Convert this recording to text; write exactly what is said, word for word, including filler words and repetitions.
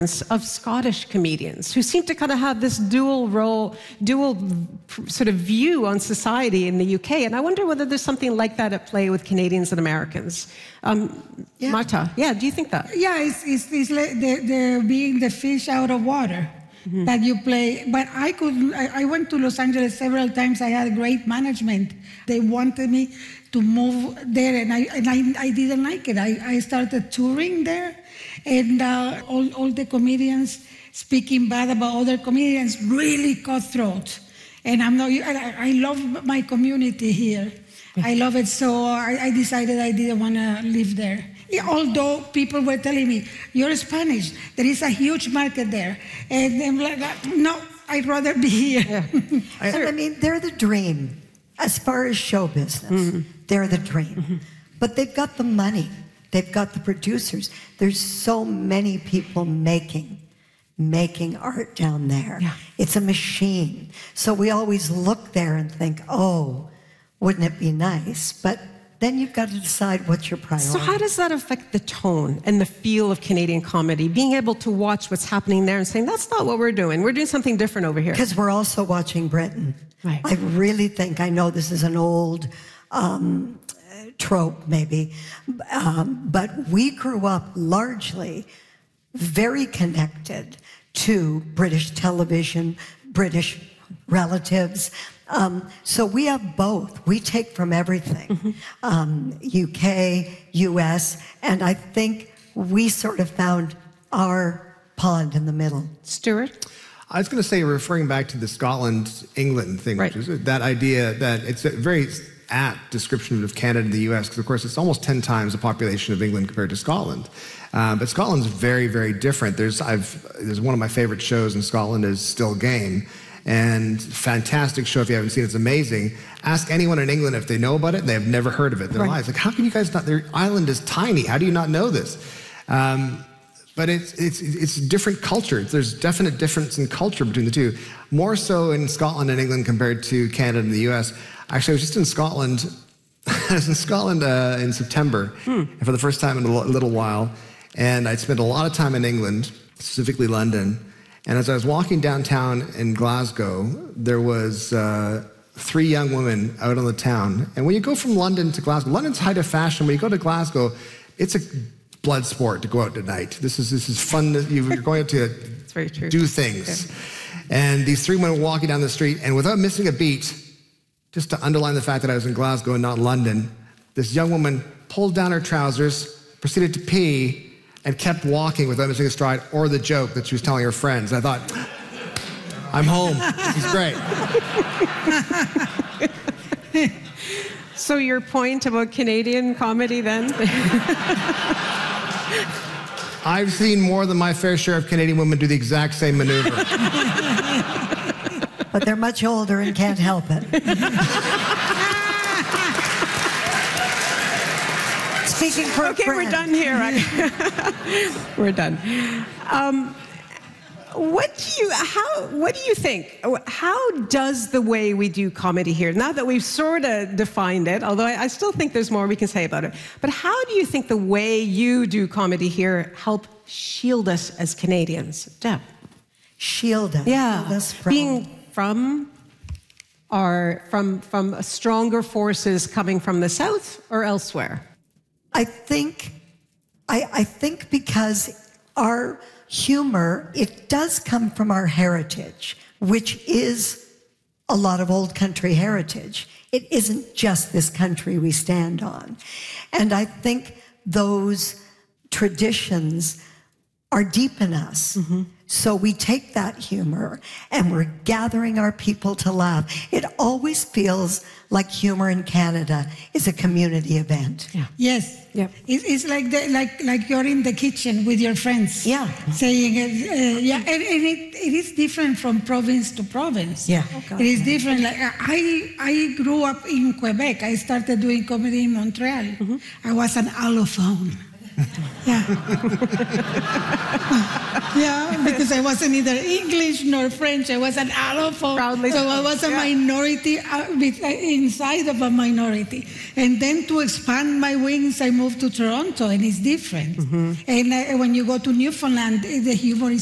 of Scottish comedians who seem to kind of have this dual role, dual sort of view on society in the U K. And I wonder whether there's something like that at play with Canadians and Americans. Um, yeah. Marta, yeah, do you think that? Yeah, it's, it's, it's like the, the being the fish out of water. Mm-hmm. That you play, but I could. I, I went to Los Angeles several times. I had great management. They wanted me to move there, and I and I, I didn't like it. I, I started touring there, and uh, all all the comedians speaking bad about other comedians, really cutthroat. And I'm not. I, I love my community here. I love it. So I, I decided I didn't want to live there. Yeah, although people were telling me, you're Spanish, there is a huge market there. And I'm like, no, I'd rather be here. Yeah. I, I mean, they're the dream. As far as show business, mm-hmm. they're the dream. Mm-hmm. But they've got the money. They've got the producers. There's so many people making, making art down there. Yeah. It's a machine. So we always look there and think, oh, wouldn't it be nice? But then you've got to decide what's your priority. So how does that affect the tone and the feel of Canadian comedy? Being able to watch what's happening there and saying, that's not what we're doing. We're doing something different over here. Because we're also watching Britain. Right. I really think, I know this is an old um, trope maybe, um, but we grew up largely very connected to British television, British relatives. Um, so we have both. We take from everything, mm-hmm. um, U K, U S, and I think we sort of found our pond in the middle. Stuart? I was going to say, referring back to the Scotland-England thing, right. which is that idea that it's a very apt description of Canada and the U S, because of course it's almost ten times the population of England compared to Scotland. Um, but Scotland's very, very different. There's, I've, there's one of my favorite shows in Scotland is Still Game. And fantastic show if you haven't seen it. It's amazing. Ask anyone in England if they know about it. They have never heard of it in their right. lives. Like, how can you guys not? Their island is tiny. How do you not know this? Um, but it's it's it's different culture. There's definite difference in culture between the two. More so in Scotland and England compared to Canada and the U S. Actually, I was just in Scotland. I was in Scotland uh, in September hmm. for the first time in a little while, and I'd spent a lot of time in England, specifically London. And as I was walking downtown in Glasgow, there was uh, three young women out on the town. And when you go from London to Glasgow, London's height of fashion. When you go to Glasgow, it's a blood sport to go out at night. This is this is fun. You're going out to it's very true. do things. Okay. And these three women were walking down the street, and without missing a beat, just to underline the fact that I was in Glasgow and not London, this young woman pulled down her trousers, proceeded to pee, and kept walking without missing a stride or the joke that she was telling her friends. I thought, I'm home. This is great. So your point about Canadian comedy then? I've seen more than my fair share of Canadian women do the exact same maneuver. But they're much older and can't help it. Speaking for okay, a friend. we're done here. We're done. Um, what do you? How? What do you think? How does the way we do comedy here, now that we've sort of defined it, although I, I still think there's more we can say about it, but how do you think the way you do comedy here help shield us as Canadians? Deb? Shield us. Yeah, shield us from being from. Are from from stronger forces coming from the South or elsewhere? I think, I, I think because our humor, it does come from our heritage, which is a lot of old country heritage. It isn't just this country we stand on. And I think those traditions are deep in us. Mm-hmm. So we take that humor and we're gathering our people to laugh. It always feels like humor in Canada is a community event. Yeah. Yes. Yeah. It, it's like the, like like you're in the kitchen with your friends. Yeah. Saying it. Uh, yeah. And, and it, it is different from province to province. Yeah. Oh, God, it is yeah. different. Like I I grew up in Quebec. I started doing comedy in Montreal. Mm-hmm. I was an allophone. Yeah. Yeah, because I wasn't either English nor French. I was an allophone. Proudly so so. I was a Yeah. minority uh, with- uh, inside of a minority. And then to expand my wings, I moved to Toronto, and it's different. And uh, when you go to Newfoundland, the humor is